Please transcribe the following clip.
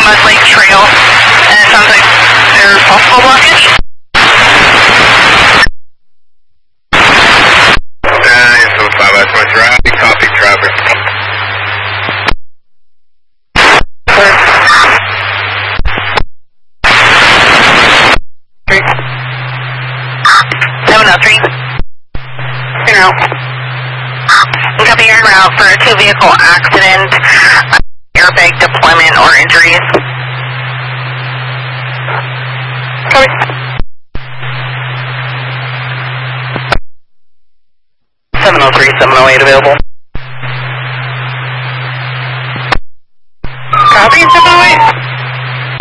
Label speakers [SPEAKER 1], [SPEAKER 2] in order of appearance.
[SPEAKER 1] Mud Lake Trail, and it sounds like there's possible blockage.
[SPEAKER 2] So 5 that's my drive. Copy traffic.
[SPEAKER 1] Clear. 703. You know. Copy your route for a 2-vehicle accident, airbag deployment, or injuries. Copy. 703, 708 available. Copy,